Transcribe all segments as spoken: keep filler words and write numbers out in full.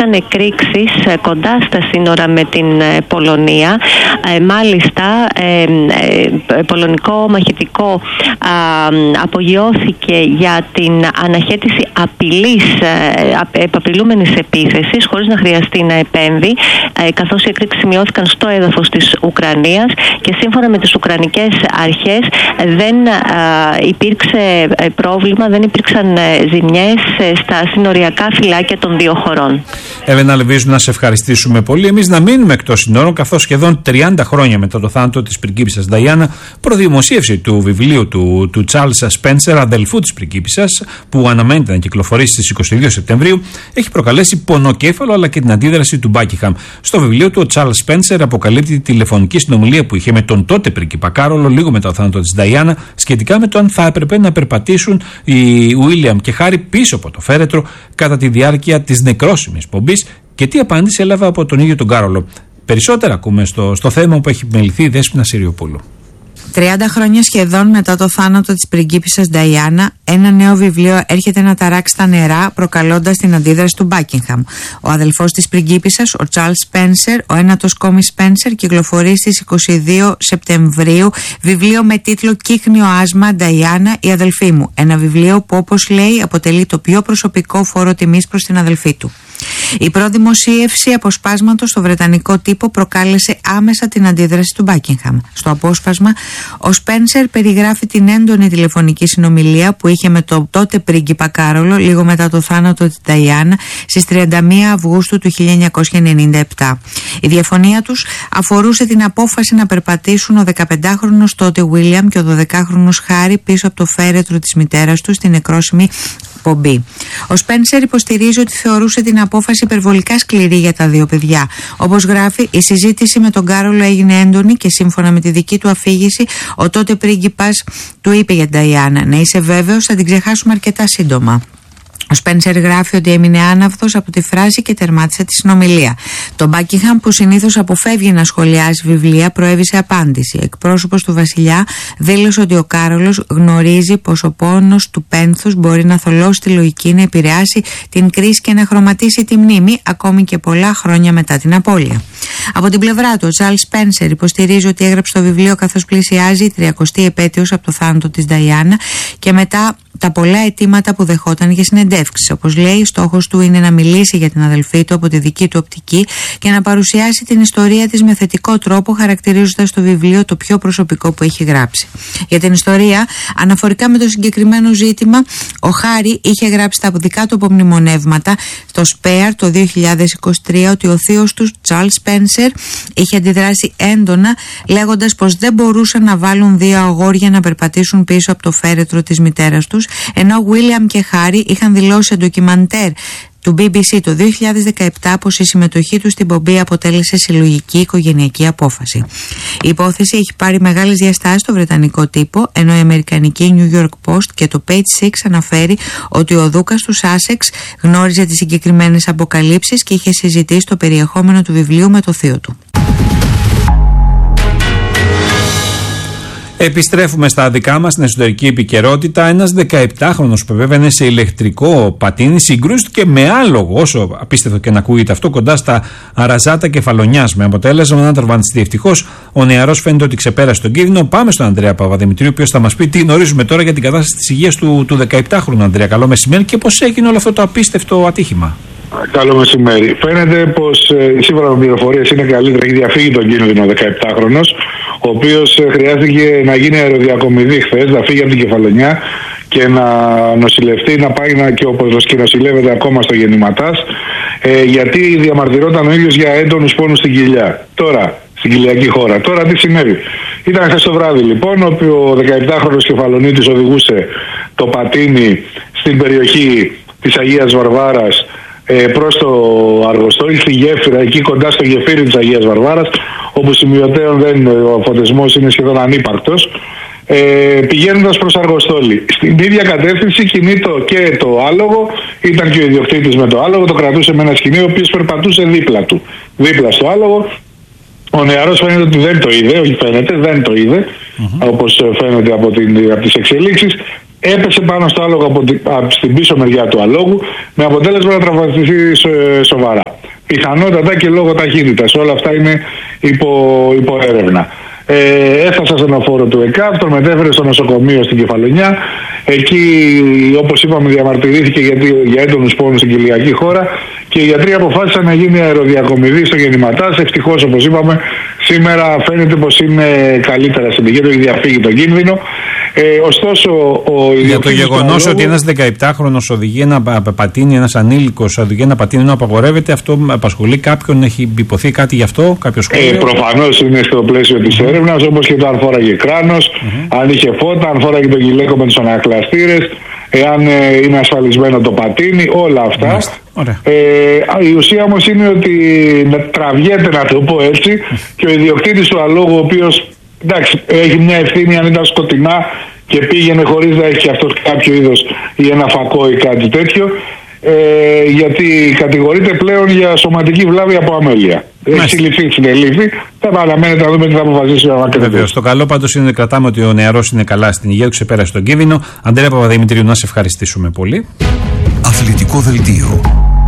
σημειώθηκαν εκρήξεις κοντά στα σύνορα με την Πολωνία. Μάλιστα, πολωνικό μαχητικό απογειώθηκε για την αναχέτηση απειλής, απειλούμενης επίθεσης, χωρίς να χρειαστεί να επέμβει, καθώς οι εκρήξεις σημειώθηκαν στο έδαφος της Ουκρανίας και σύμφωνα με τις ουκρανικές αρχές δεν υπήρξε πρόβλημα, δεν υπήρξαν ζημιές στα συνοριακά φυλάκια των δύο χωρών. Εύενα Λεβίζου, να σε ευχαριστήσουμε πολύ. Εμείς να μείνουμε εκτός συνόρων, καθώς σχεδόν τριάντα χρόνια μετά το θάνατο της πριγκίπισσας Νταϊάννα, προδημοσίευση του βιβλίου του, του Charles Spencer, αδελφού της πριγκίπισσας, που αναμένεται να κυκλοφορήσει στις είκοσι δύο Σεπτεμβρίου, έχει προκαλέσει πονοκέφαλο αλλά και την αντίδραση του Buckingham. Στο βιβλίο του, ο Charles Spencer αποκαλύπτει τη τηλεφωνική συνομιλία που είχε με τον τότε πρίγκιπα Κάρολο λίγο μετά το θάνατο της Νταϊάννα, σχετικά με το αν θα έπρεπε να περπατήσουν οι William και Χάρι πίσω από το φέρετρο κατά τη διάρκεια της νεκρόσιμης πομπής και τι απάντηση έλαβε από τον ίδιο τον Κάρολο. Περισσότερα ακούμε στο, στο θέμα που έχει επιμεληθεί η Δέσποινα Συριοπούλου. τριάντα χρόνια σχεδόν μετά το θάνατο της πριγκίπισσας Νταϊάννα, ένα νέο βιβλίο έρχεται να ταράξει τα νερά, προκαλώντας την αντίδραση του Buckingham. Ο αδελφός της πριγκίπισσας, ο Charles Spencer, ο ένατος Κόμι Spencer, κυκλοφορεί στις είκοσι δύο Σεπτεμβρίου βιβλίο με τίτλο «Κύκνιο άσμα, Νταϊάννα, η αδελφή μου». Ένα βιβλίο που, όπως λέει, αποτελεί το πιο προσωπικό φόρο τιμής προς την αδελφή του. Η προδημοσίευση αποσπάσματος στο βρετανικό τύπο προκάλεσε άμεσα την αντίδραση του Buckingham. Στο απόσπασμα, ο Σπένσερ περιγράφει την έντονη τηλεφωνική συνομιλία που είχε με τον τότε πρίγκιπα Κάρολο λίγο μετά το θάνατο της Νταϊάννα στις τριάντα μία Αυγούστου του χίλια εννιακόσια ενενήντα επτά. Η διαφωνία τους αφορούσε την απόφαση να περπατήσουν ο δεκαπεντάχρονος τότε William και ο δωδεκάχρονος Χάρι πίσω από το φέρετρο της μητέρας του στην νεκρόσιμη πομπή. Ο Σπένσερ υποστηρίζει ότι θεωρούσε την απόφαση υπερβολικά σκληρή για τα δύο παιδιά. Όπως γράφει, η συζήτηση με τον Κάρολο έγινε έντονη και σύμφωνα με τη δική του αφήγηση, ο τότε πρίγκιπας του είπε για την Νταϊάννα: «Να είσαι βέβαιος, θα την ξεχάσουμε αρκετά σύντομα». Ο Σπένσερ γράφει ότι έμεινε άναυδος από τη φράση και τερμάτισε τη συνομιλία. Το Buckingham, που συνήθως αποφεύγει να σχολιάζει βιβλία, προέβησε απάντηση. Εκπρόσωπος του βασιλιά δήλωσε ότι ο Κάρολος γνωρίζει πως ο πόνος του πένθους μπορεί να θολώσει τη λογική, να επηρεάσει την κρίση και να χρωματίσει τη μνήμη, ακόμη και πολλά χρόνια μετά την απώλεια. Από την πλευρά του, ο Charles Spencer υποστηρίζει ότι έγραψε το βιβλίο καθώς πλησιάζει η τριακοστή επέτειος από το θάνατο της Νταϊάννα και μετά τα πολλά αιτήματα που δεχόταν για συνεντεύξεις. Όπως λέει, στόχος του είναι να μιλήσει για την αδελφή του από τη δική του οπτική και να παρουσιάσει την ιστορία της με θετικό τρόπο, χαρακτηρίζοντας το βιβλίο το πιο προσωπικό που έχει γράψει. Για την ιστορία, αναφορικά με το συγκεκριμένο ζήτημα, ο Χάρι είχε γράψει τα δικά του απομνημονεύματα στο Σπέαρ το δύο χιλιάδες είκοσι τρία ότι ο θείος του, Charles Spencer, είχε αντιδράσει έντονα, λέγοντας πως δεν μπορούσαν να βάλουν δύο αγόρια να περπατήσουν πίσω από το φέρετρο της μητέρας τους, ενώ William και Χάρι είχαν δηλώσει σε ντοκιμαντέρ του μπι μπι σι το δύο χιλιάδες δεκαεπτά πως η συμμετοχή του στην πομπή αποτέλεσε συλλογική οικογενειακή απόφαση. Η υπόθεση έχει πάρει μεγάλες διαστάσεις στο βρετανικό τύπο, ενώ η αμερικανική New York Post και το Page Six αναφέρει ότι ο δούκας του Σάσεξ γνώριζε τις συγκεκριμένες αποκαλύψεις και είχε συζητήσει το περιεχόμενο του βιβλίου με το θείο του. Επιστρέφουμε στα δικά μας, στην εσωτερική επικαιρότητα. Ένας δεκαεπτάχρονος που επέβαινε σε ηλεκτρικό πατίνι συγκρούστηκε με άλογο, όσο απίστευτο και να ακούγεται αυτό, κοντά στα Αραζάτα Κεφαλονιάς, με αποτέλεσμα να τραυματιστεί. Ευτυχώς ο νεαρός φαίνεται ότι ξεπέρασε τον κίνδυνο. Πάμε στον Ανδρέα Παπαδημητρίου, ο οποίος θα μας πει τι γνωρίζουμε τώρα για την κατάσταση της υγείας του, του δεκαεπτάχρονου. Ανδρέα, καλό μεσημέρι, και πώς έγινε όλο αυτό το απίστευτο ατύχημα. Καλό μεσημέρι. Φαίνεται πως ε, σύμφωνα με πληροφορίες είναι καλύτερα, έχει διαφύγει τον κίνδυνο ο δεκαεπτάχρονος, ο οποίος ε, χρειάστηκε να γίνει αεροδιακομιδή χθες, να φύγει από την Κεφαλονιά και να νοσηλευτεί, να πάει να, και όπως και νοσηλεύεται ακόμα στο Γεννηματάς, ε, γιατί διαμαρτυρόταν ο ίδιος για έντονους πόνους στην κοιλιά. Τώρα, στην κοιλιακή χώρα. Τώρα τι συνέβη? Ήταν χθες το βράδυ λοιπόν, όπου ο δεκαεπτάχρονος Κεφαλονίτης οδηγούσε το πατίνι στην περιοχή της Αγίας Βαρβάρας προς το Αργοστόλι, στη γέφυρα, εκεί κοντά στο γεφύρι της Αγίας Βαρβάρας, όπου σημειωτέων δεν, ο φωτισμός είναι σχεδόν ανύπαρκτος, ε, πηγαίνοντας προς Αργοστόλι. Στην ίδια κατεύθυνση κινείται και το άλογο, ήταν και ο ιδιοκτήτης με το άλογο, το κρατούσε με ένα σκηνή, ο οποίος περπατούσε δίπλα του, δίπλα στο άλογο. Ο νεαρός φαίνεται ότι δεν το είδε, όχι φαίνεται, δεν το είδε, mm-hmm. όπως φαίνεται από, την, από τις εξελίξεις. έπεσε πάνω στο άλογο από την, από την πίσω μεριά του αλόγου, με αποτέλεσμα να τραυματιστεί σοβαρά. Πιθανότατα και λόγω ταχύτητας. Όλα αυτά είναι υπό, υπό έρευνα. Ε, έφτασε στον οφόρο του ΕΚΑΒ, τον μετέφερε στο νοσοκομείο στην Κεφαλονιά. Εκεί, όπως είπαμε, διαμαρτυρήθηκε γιατί, για έντονους πόνους στην κοιλιακή χώρα και οι γιατροί αποφάσισαν να γίνει αεροδιακομιδή στο γεννηματάς. Ευτυχώς, όπως είπαμε, σήμερα φαίνεται πως είναι καλύτερα στην πηγή του, έχει διαφύγει τον κίνδυνο. Ε, ωστόσο, ο για το γεγονός ότι ένας δεκαεπτάχρονος οδηγεί ένα πατίνι, ένας ανήλικος οδηγεί ένα πατίνι ενώ απαγορεύεται, αυτό απασχολεί κάποιον, έχει υποθεί κάτι γι' αυτό, κάποιο σχόλιο? Ε, προφανώς είναι στο πλαίσιο της mm-hmm. έρευνας, όπως και το αν φόραγε κράνος, mm-hmm. αν είχε φώτα, αν φόραγε το γυλαίκο με τους ανακλαστήρες, εάν ε, είναι ασφαλισμένο το πατίνι, όλα αυτά. Mm-hmm. Ε, η ουσία όμως είναι ότι τραβιέται, να το πω έτσι, και ο ιδιοκτήτης του αλόγου, ο οποίος εντάξει, έχει μια ευθύνη αν ήταν σκοτεινά και πήγαινε χωρίς να έχει αυτός κάποιο είδος ή ένα φακό ή κάτι τέτοιο, ε, γιατί κατηγορείται πλέον για σωματική βλάβη από αμέλεια. Έχει συλληφθεί, συνελήφθη. Θα παραμένετε να δούμε τι θα αποφασίσει ο Μακρύβος. Βεβαίως. Το καλό πάντως είναι ότι κρατάμε ότι ο νεαρός είναι καλά στην υγεία του, ξεπέρασε τον κίνδυνο. Αντρέα Παπαδημητρίου, να σε ευχαριστήσουμε πολύ. Αθλητικό δελτίο.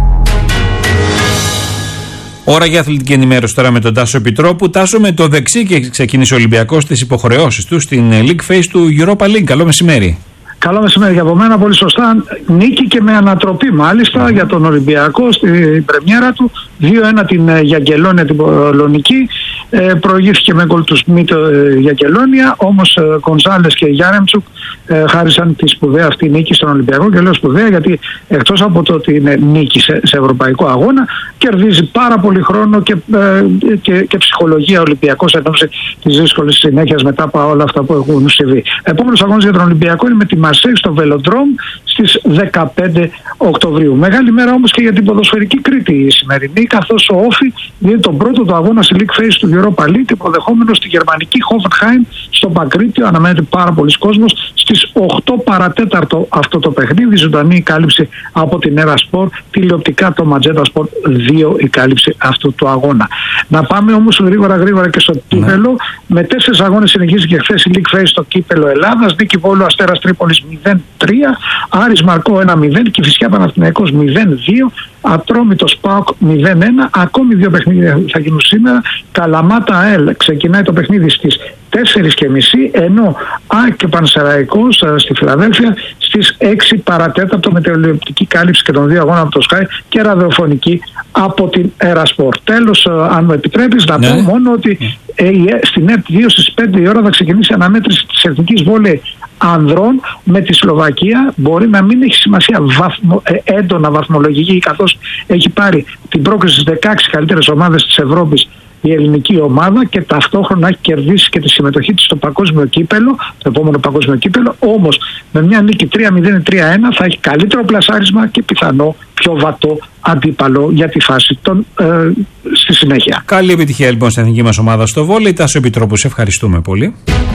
Ώρα για αθλητική ενημέρωση τώρα με τον Τάσο Επιτρόπου. Τάσο, με το δεξί και ξεκίνησε ο Ολυμπιακός τις υποχρεώσεις του στην League Phase του Europa League. Καλό μεσημέρι. Καλό μεσημέρι για από μένα, πολύ σωστά. Νίκη και με ανατροπή μάλιστα mm. για τον Ολυμπιακό στην πρεμιέρα του. δύο ένα την Γιαγκελόνια την Πολωνική. Ε, προηγήθηκε με γκολ του Σμιτ ε, Γιαγκελόνια. Όμως ε, Γκονζάλες και Γιάρεμτσουκ ε, χάρισαν τη σπουδαία αυτή νίκη στον Ολυμπιακό. Και λέω σπουδαία γιατί εκτός από το ότι είναι νίκη σε, σε ευρωπαϊκό αγώνα, κερδίζει πάρα πολύ χρόνο και, ε, και, και ψυχολογία ο Ολυμπιακός εν ώψη της δύσκολης συνέχειας μετά από όλα αυτά που έχουν συμβεί. Επόμενος αγώνας για τον Ολυμπιακό είναι με τη Μαρσέη στο Βελοντρόμ στις δεκαπέντε Οκτωβρίου. Μεγάλη μέρα όμως και για την ποδοσφαιρική Κρήτη η σημερινή, καθώς ο Όφι δίνει τον πρώτο του αγώνα στη League Phase του Europa League, υποδεχόμενο στη γερμανική Hoffenheim στο Παγκρίτιο. Αναμένεται πάρα πολλοί κόσμος. Στις οκτώ παρατέταρτο αυτό το παιχνίδι, ζωντανή κάλυψη από την Έρα Sport, τηλεοπτικά το Magenta Sport δύο η κάλυψη αυτού του αγώνα. Να πάμε όμως γρήγορα γρήγορα και στο ναι. κύπελο. Με τέσσερις αγώνες συνεχίζει και χθες η League Phase στο κύπελο Ελλάδας. Νίκη Βόλου Αστέρας Τρίπολης μηδέν τρία, Άρης Μαρκό ένα μηδέν, Κηφισιά Παναθηναϊκός μηδέν δύο, Ατρόμητος ΠΑΟΚ μηδέν ένα. Ακόμη δύο παιχνίδια θα γίνουν σήμερα. Καλαμάτα ΑΕΛ ξεκινάει το παιχνίδι στις τέσσερις και μισή, ενώ ΑΕΚ και Πανσεραϊκός στη Φιλαδέλφια στις έξι παρατέταρτο με τηλεοπτική κάλυψη και των δύο αγώνων από το Sky και ραδιοφωνική από την Erasport. Τέλος, αν μου επιτρέπεις, να ναι. πω μόνο ότι ε, στην ΕΡΤ δύο στις πέντε η ώρα θα ξεκινήσει αναμέτρηση της εθνικής βόλεϊ ανδρών με τη Σλοβακία. Μπορεί να μην έχει σημασία βαθμο, ε, έντονα βαθμολογική, καθώς έχει πάρει την πρόκριση στις δεκαέξι καλύτερες ομάδες της Ευρώπης η ελληνική ομάδα και ταυτόχρονα έχει κερδίσει και τη συμμετοχή της στο παγκόσμιο κύπελο, το επόμενο παγκόσμιο κύπελο. Όμως με μια νίκη τρία μηδέν τρία ένα θα έχει καλύτερο πλασάρισμα και πιθανό πιο βατό αντίπαλο για τη φάση των, ε, στη συνέχεια. Καλή επιτυχία λοιπόν στην εθνική μας ομάδα στο βόλεϊ. Τάσο Επιτρόπου, σε ευχαριστούμε πολύ.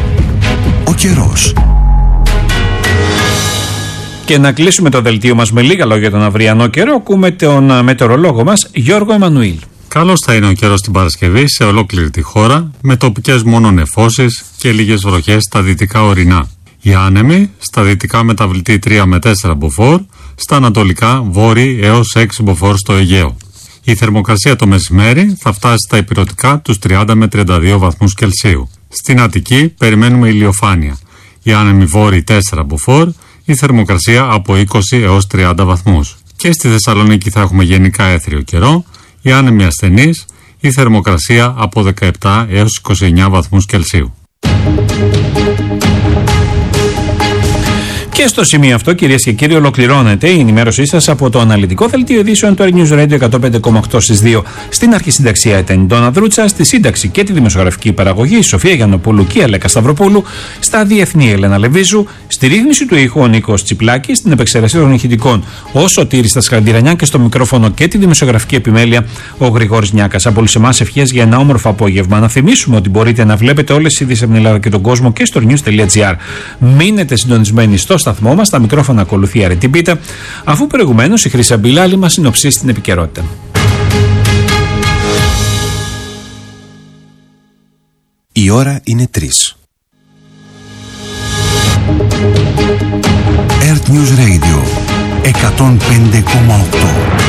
Ο καιρός. Και να κλείσουμε το δελτίο μας με λίγα λόγια για τον αυριανό καιρό. Ακούμε τον μετεωρολόγο μας Γιώργο Εμμανουήλ. Καλώς θα είναι ο καιρός την Παρασκευή σε ολόκληρη τη χώρα, με τοπικές μόνο νεφώσεις και λίγες βροχές στα δυτικά ορεινά. Οι άνεμοι στα δυτικά μεταβλητή τρία με τέσσερα μποφόρ, στα ανατολικά βόρειοι έως έξι μποφόρ στο Αιγαίο. Η θερμοκρασία το μεσημέρι θα φτάσει στα ηπειρωτικά τους τριάντα με τριάντα δύο βαθμούς Κελσίου. Στην Αττική περιμένουμε ηλιοφάνεια. Οι άνεμοι βόρειοι τέσσερα μποφόρ, η θερμοκρασία από είκοσι έως τριάντα βαθμούς. Και στη Θεσσαλονίκη θα έχουμε γενικά έθριο καιρό. Οι άνεμοι ασθενείς, η θερμοκρασία από δεκαεπτά έως είκοσι εννέα βαθμούς Κελσίου. Και στο σημείο αυτό, κυρίες και κύριοι, ολοκληρώνεται η ενημέρωσή σας από το αναλυτικό δελτίο ειδήσεων του News Radio εκατόν πέντε κόμμα οκτώ στις δύο. Στην αρχισυνταξία ήταν η Ντόνα Δρούτσα, στη σύνταξη και τη δημοσιογραφική παραγωγή η Σοφία Γιαννοπούλου και η Αλέκα Σταυροπούλου, στα διεθνή Ελένα Λεβίζου, στη ρύθμιση του ήχου ο Νίκος Τσιπλάκης, στην επεξεργασία των ηχητικών ο Σωτήρης Τασκαντηρανιά και στο μικρόφωνο και τη δημοσιογραφική επιμέλεια ο Γρηγόρης Νιάκας. Από όλους εμάς ευχές για ένα όμορφο απόγευμα. Να θυμίσουμε ότι μπορείτε να βλέπετε όλες τις ειδήσεις από την Ελλάδα και τον κόσμο και στο news.gr. Μείνετε συντονισμένοι στο σταθμό μας, τα μικρόφωνα ακολουθεί η Αρετή Πίτα, αφού προηγουμένως η Χρύσα Μπιλάλη μας συνοψίσει την επικαιρότητα. Η ώρα είναι τρεις. Earth News Radio εκατόν πέντε κόμμα οκτώ.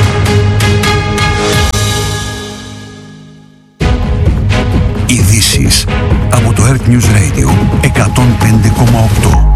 Ειδήσεις από το Earth News Radio εκατόν πέντε κόμμα οκτώ.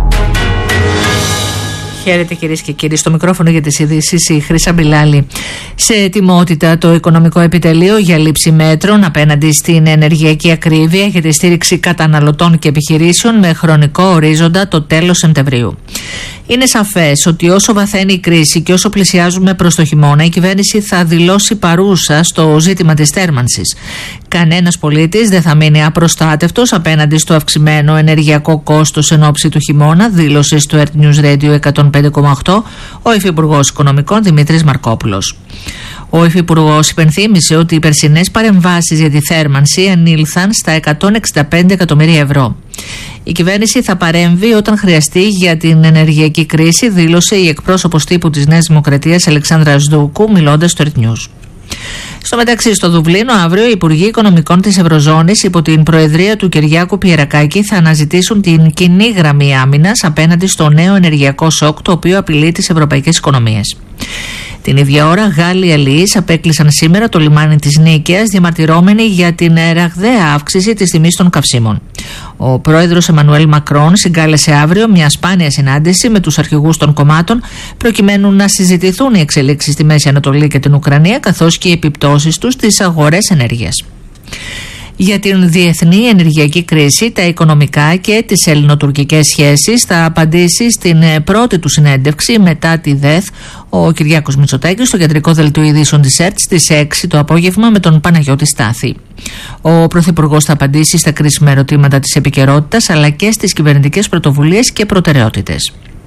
Χαίρετε κυρίες και κύριοι, στο μικρόφωνο για τις ειδήσεις η Χρύσα Μπιλάλη. Σε ετοιμότητα το Οικονομικό Επιτελείο για λήψη μέτρων απέναντι στην ενεργειακή ακρίβεια για τη στήριξη καταναλωτών και επιχειρήσεων με χρονικό ορίζοντα το τέλος Σεπτεμβρίου. Είναι σαφές ότι όσο βαθαίνει η κρίση και όσο πλησιάζουμε προς το χειμώνα, η κυβέρνηση θα δηλώσει παρούσα στο ζήτημα της θέρμανσης. Κανένας πολίτης δεν θα μείνει απροστάτευτος απέναντι στο αυξημένο ενεργειακό κόστος εν ώψη του χειμώνα, δήλωσε στο Earth News Radio εκατόν πέντε κόμμα οκτώ ο Υφυπουργός Οικονομικών Δημήτρης Μαρκόπουλος. Ο Υφυπουργός υπενθύμησε ότι οι περσινές παρεμβάσεις για τη θέρμανση ανήλθαν στα εκατόν εξήντα πέντε εκατομμύρια ευρώ. Η κυβέρνηση θα παρέμβει όταν χρειαστεί για την ενεργειακή κρίση, δήλωσε η εκπρόσωπος τύπου της Νέας Δημοκρατίας Αλεξάνδρα Σδούκου, μιλώντας στο Earth News. Στο μεταξύ, στο Δουβλίνο, αύριο οι Υπουργοί Οικονομικών της Ευρωζώνης υπό την προεδρία του Κυριάκου Πιερακάκη θα αναζητήσουν την κοινή γραμμή άμυνας απέναντι στο νέο ενεργειακό σοκ, το οποίο απειλεί τις ευρωπαϊκές οικονομίες. Την ίδια ώρα, Γάλλοι αλληλείς απέκλεισαν σήμερα το λιμάνι της Νίκαιας, διαμαρτυρώμενοι για την ραγδαία αύξηση της τιμής των καυσίμων. Ο πρόεδρος Εμμανουέλ Μακρόν συγκάλεσε αύριο μια σπάνια συνάντηση με τους αρχηγούς των κομμάτων, προκειμένου να συζητηθούν οι εξελίξεις στη Μέση Ανατολή και την Ουκρανία, καθώς και οι επιπτώσεις τους στις αγορές ενέργειας. Για την διεθνή ενεργειακή κρίση, τα οικονομικά και τις ελληνοτουρκικές σχέσεις θα απαντήσει στην πρώτη του συνέντευξη μετά τη ΔΕΘ ο Κυριάκος Μητσοτάκης στο κεντρικό δελτίο ειδήσεων της ΕΡΤ στις έξι το απόγευμα με τον Παναγιώτη Στάθη. Ο Πρωθυπουργός θα απαντήσει στα κρίσιμα ερωτήματα της επικαιρότητας αλλά και στις κυβερνητικές πρωτοβουλίες και προτεραιότητες.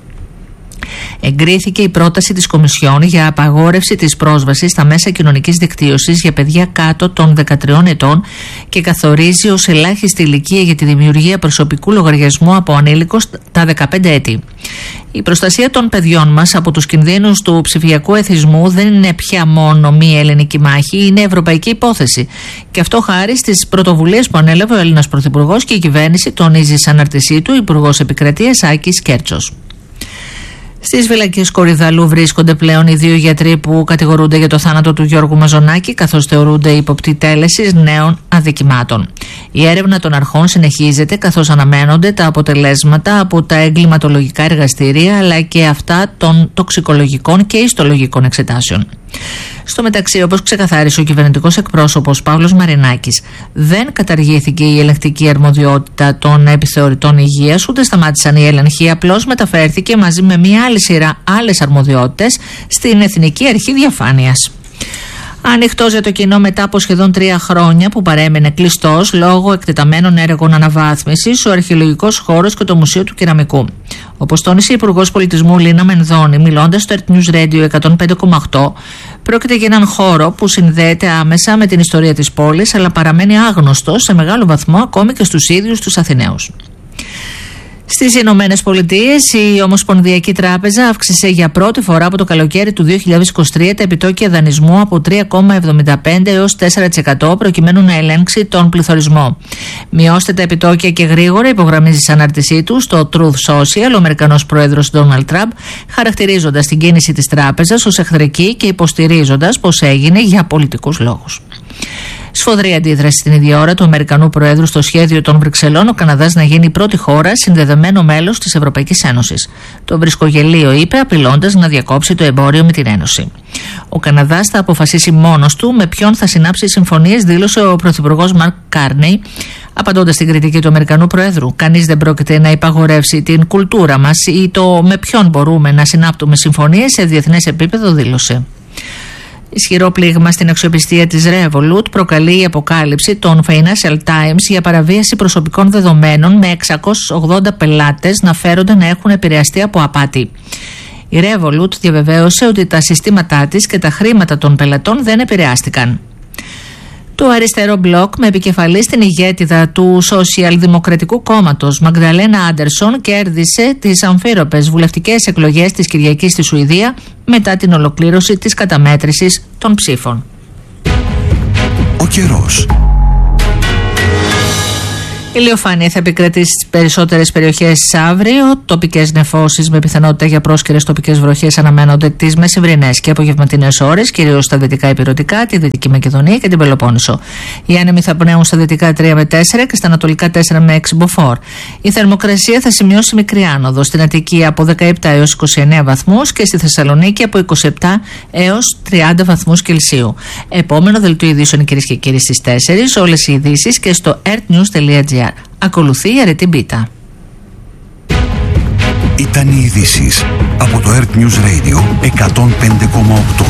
Εγκρίθηκε η πρόταση της Κομισιόν για απαγόρευση της πρόσβασης στα μέσα κοινωνικής δικτύωσης για παιδιά κάτω των δεκατριών ετών και καθορίζει ως ελάχιστη ηλικία για τη δημιουργία προσωπικού λογαριασμού από ανήλικος τα δεκαπέντε έτη. Η προστασία των παιδιών μας από τους κινδύνους του ψηφιακού εθισμού δεν είναι πια μόνο μία ελληνική μάχη, είναι ευρωπαϊκή υπόθεση. Και αυτό χάρη στις πρωτοβουλίες που ανέλαβε ο Έλληνας Πρωθυπουργός και η κυβέρνηση, τονίζει σαν αναρτησή του Υπουργός Επικρατείας Άκης Κέρτσος. Στις φυλακές Κορυδαλού βρίσκονται πλέον οι δύο γιατροί που κατηγορούνται για το θάνατο του Γιώργου Μαζονάκη, καθώς θεωρούνται υποπτοί τέλεσης νέων αδικημάτων. Η έρευνα των αρχών συνεχίζεται, καθώς αναμένονται τα αποτελέσματα από τα εγκληματολογικά εργαστήρια αλλά και αυτά των τοξικολογικών και ιστολογικών εξετάσεων. Στο μεταξύ, όπως ξεκαθάρισε ο κυβερνητικός εκπρόσωπος Παύλος Μαρινάκης, δεν καταργήθηκε η ελεγκτική αρμοδιότητα των επιθεωρητών υγείας, ούτε σταμάτησαν οι έλεγχοι, απλώς μεταφέρθηκε μαζί με μια άλλη σειρά άλλες αρμοδιότητες στην Εθνική Αρχή Διαφάνειας. Ανοιχτός για το κοινό μετά από σχεδόν τρία χρόνια που παρέμενε κλειστός λόγω εκτεταμένων έργων αναβάθμισης ο αρχαιολογικός χώρος και το Μουσείο του Κεραμικού. Όπως τόνισε η Υπουργός Πολιτισμού Λίνα Μενδώνη, μιλώντας στο Earth News Radio εκατόν πέντε κόμμα οκτώ, πρόκειται για έναν χώρο που συνδέεται άμεσα με την ιστορία της πόλης, αλλά παραμένει άγνωστος σε μεγάλο βαθμό ακόμη και στους ίδιους τους Αθηναίους. Στις Ηνωμένες Πολιτείες, η Ομοσπονδιακή Τράπεζα αύξησε για πρώτη φορά από το καλοκαίρι του δύο χιλιάδες είκοσι τρία τα επιτόκια δανεισμού από τρία κόμμα εβδομήντα πέντε έως τέσσερα τοις εκατό προκειμένου να ελέγξει τον πληθωρισμό. Μειώστε τα επιτόκια και γρήγορα, υπογραμμίζει σε ανάρτησή του στο Truth Social ο Αμερικανός Πρόεδρος Ντόναλντ Τραμπ, χαρακτηρίζοντας την κίνηση της τράπεζας ως εχθρική και υποστηρίζοντας πως έγινε για πολιτικούς λόγους. Σφοδρή αντίδραση την ίδια ώρα του Αμερικανού Προέδρου στο σχέδιο των Βρυξελών ο Καναδάς να γίνει η πρώτη χώρα συνδεδεμένο μέλος της Ευρωπαϊκής Ένωσης. Το βρισκογελίο είπε, απειλώντας να διακόψει το εμπόριο με την Ένωση. Ο Καναδάς θα αποφασίσει μόνος του με ποιον θα συνάψει συμφωνίες, δήλωσε ο Πρωθυπουργός Μαρκ Κάρνεϊ, απαντώντας στην κριτική του Αμερικανού Προέδρου. Κανείς δεν πρόκειται να υπαγορεύσει την κουλτούρα μας ή το με ποιον μπορούμε να συνάπτουμε συμφωνίες σε διεθνές επίπεδο, δήλωσε. Ισχυρό πλήγμα στην αξιοπιστία της Revolut προκαλεί η αποκάλυψη των Financial Times για παραβίαση προσωπικών δεδομένων, με εξακόσιους ογδόντα πελάτες να φέρονται να έχουν επηρεαστεί από απάτη. Η Revolut διαβεβαίωσε ότι τα συστήματά της και τα χρήματα των πελατών δεν επηρεάστηκαν. Το αριστερό μπλοκ, με επικεφαλή στην ηγέτιδα του Σοσιαλδημοκρατικού Κόμματος Μαγδαλένα Άντερσον, κέρδισε τις αμφίροπες βουλευτικές εκλογές της Κυριακής στη Σουηδία μετά την ολοκλήρωση της καταμέτρησης των ψήφων. Ο καιρός. Ηλιοφάνεια θα επικρατήσει στις περισσότερες περιοχές αύριο. Τοπικές νεφώσεις με πιθανότητα για πρόσκαιρες τοπικές βροχές αναμένονται τις μεσημβρινές και απογευματινές ώρες, κυρίως στα δυτικά ηπειρωτικά, τη Δυτική Μακεδονία και την Πελοπόννησο. Οι άνεμοι θα πνέουν στα δυτικά τρία με τέσσερα και στα ανατολικά τέσσερα με έξι μποφόρ. Η θερμοκρασία θα σημειώσει μικρή άνοδο. Στην Αττική από δεκαεπτά έως είκοσι εννέα βαθμούς και στη Θεσσαλονίκη από είκοσι επτά έως τριάντα βαθμούς Κελσίου. Επόμενο δελτίο ειδήσεων, κυρίες και κύριοι, στις τέσσερις. Όλες οι ειδήσεις και στο earthnews τελεία gr. Ακολουθεί η αρετή μπίτα. Ήταν οι ειδήσεις από το Earth News Radio εκατόν πέντε κόμμα οκτώ.